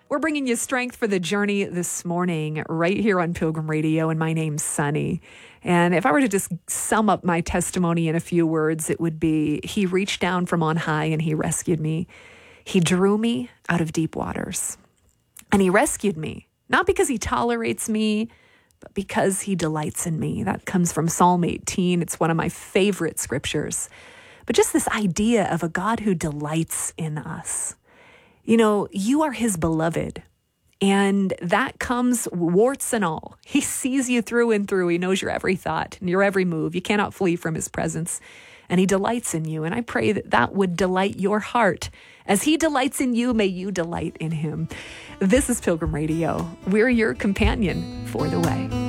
We're bringing you strength for the journey this morning right here on Pilgrim Radio, and my name's Sunny. And if I were to just sum up my testimony in a few words, it would be, He reached down from on high and He rescued me. He drew me out of deep waters. And He rescued me, not because He tolerates me, but because He delights in me. That comes from Psalm 18. It's one of my favorite scriptures. But just this idea of a God who delights in us. You know, you are His beloved, and that comes warts and all. He sees you through and through. He knows your every thought and your every move. You cannot flee from His presence, and He delights in you. And I pray that that would delight your heart. As He delights in you, may you delight in Him. This is Pilgrim Radio. We're your companion for the way.